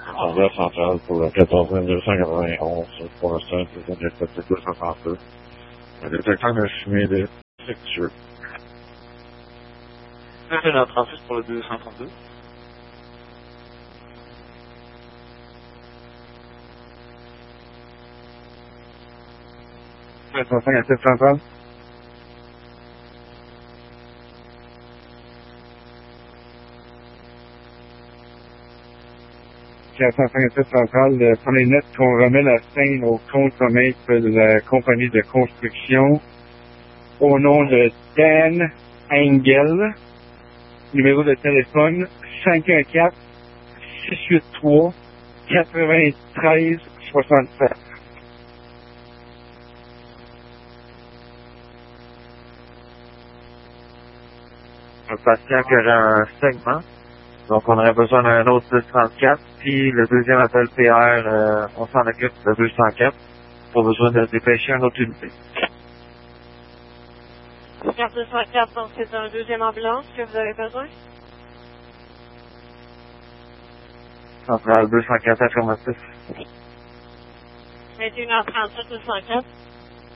Envers central pour le 14 291, pour l'instant, c'est un détecteur 262. Un détecteur de fumée défectueux. 936 pour le 232. À 7 central. 457 centrale, prenez note qu'on remet la scène au contremaître de la compagnie de construction au nom de Dan Engel, numéro de téléphone 514-683-93-67. Un patient qui aurait un segment. Donc, on aurait besoin d'un autre 234. Puis, le deuxième appel PR, on s'en occupe de 204. Pas besoin de dépêcher une autre unité. 204, donc c'est un deuxième ambulance que vous avez besoin? Centrale 204 affirmatif. 21h37, 204.